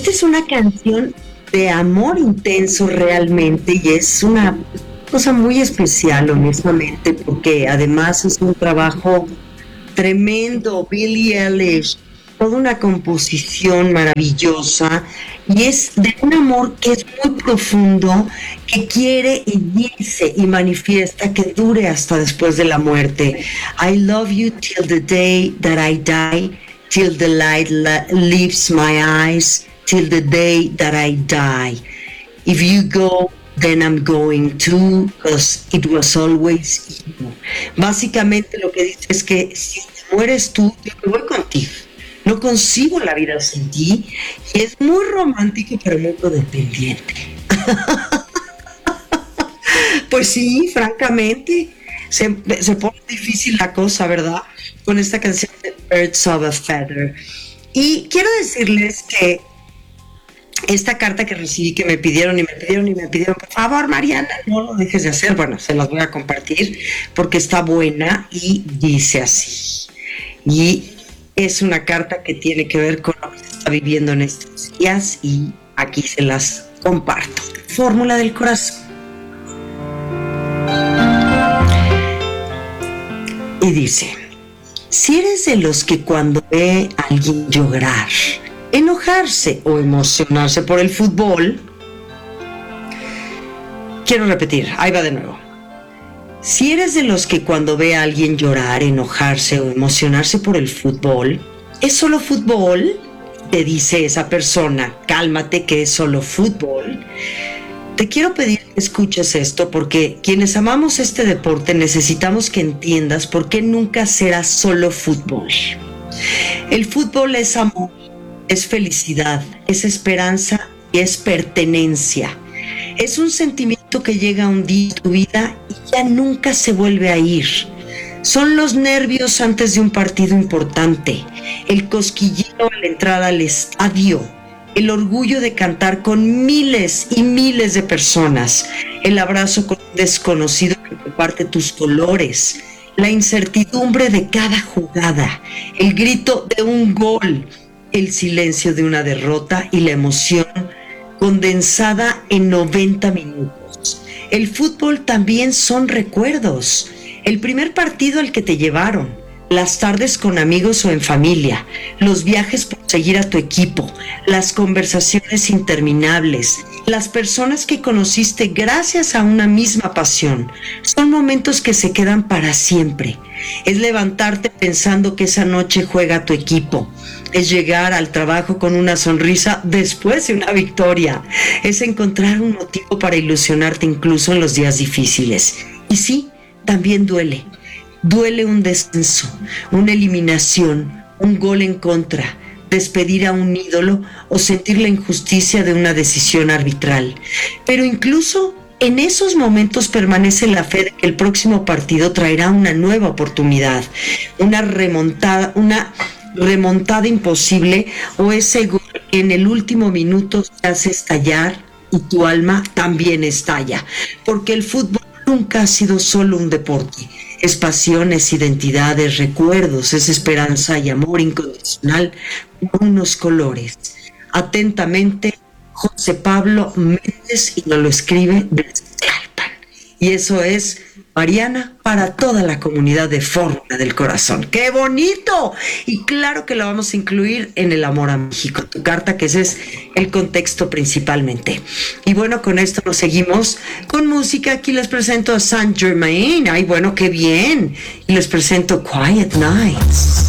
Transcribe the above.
Esta es una canción de amor intenso realmente y es una cosa muy especial, honestamente, porque además es un trabajo tremendo. Billie Eilish, toda una composición maravillosa, y es de un amor que es muy profundo, que quiere y dice y manifiesta que dure hasta después de la muerte. I love you till the day that I die, till the light leaves my eyes, till the day that I die. If you go, then I'm going to, because it was always you. Básicamente lo que dice es que si te mueres tú, yo me voy contigo. No concibo la vida sin ti. Y es muy romántico, pero muy codependiente. Pues sí, francamente, se pone difícil la cosa, ¿verdad? Con esta canción de Birds of a Feather. Y quiero decirles que esta carta que recibí, que me pidieron, por favor, Mariana, no lo dejes de hacer. Bueno, se las voy a compartir porque está buena y dice así. Y es una carta que tiene que ver con lo que se está viviendo en estos días y aquí se las comparto. Fórmula del corazón. Y dice: si eres de los que cuando ve a alguien llorar, enojarse o emocionarse por el fútbol, quiero repetir, ahí va de nuevo. Si eres de los que cuando ve a alguien llorar, enojarse o emocionarse por el fútbol, ¿es solo fútbol? Te dice esa persona, cálmate que es solo fútbol. Te quiero pedir que escuches esto porque quienes amamos este deporte necesitamos que entiendas por qué nunca será solo fútbol. El fútbol es amor, es felicidad, es esperanza y es pertenencia. Es un sentimiento que llega un día en tu vida y ya nunca se vuelve a ir. Son los nervios antes de un partido importante, el cosquilleo al entrar al estadio, el orgullo de cantar con miles y miles de personas, el abrazo con un desconocido que comparte tus colores, la incertidumbre de cada jugada, el grito de un gol, el silencio de una derrota y la emoción condensada en 90 minutos. El fútbol también son recuerdos. El primer partido al que te llevaron, las tardes con amigos o en familia, los viajes por seguir a tu equipo, las conversaciones interminables, las personas que conociste gracias a una misma pasión. Son momentos que se quedan para siempre. Es levantarte pensando que esa noche juega tu equipo. Es llegar al trabajo con una sonrisa después de una victoria. Es encontrar un motivo para ilusionarte incluso en los días difíciles. Y sí, también duele. Duele un descenso, una eliminación, un gol en contra, despedir a un ídolo o sentir la injusticia de una decisión arbitral. Pero incluso en esos momentos permanece la fe de que el próximo partido traerá una nueva oportunidad, una remontada imposible, o ese gol que en el último minuto te hace estallar y tu alma también estalla, porque el fútbol nunca ha sido solo un deporte. Es pasiones, identidades, recuerdos, es esperanza y amor incondicional por unos colores. Atentamente, José Pablo Méndez, y nos lo escribe desde Tlalpan. Y eso es Mariana para toda la comunidad de Fórmula del Corazón. ¡Qué bonito! Y claro que la vamos a incluir en el amor a México, tu carta, que ese es el contexto principalmente. Y bueno, con esto nos seguimos con música. Aquí les presento a Saint Germain. ¡Ay, bueno, qué bien! Y les presento Quiet Nights.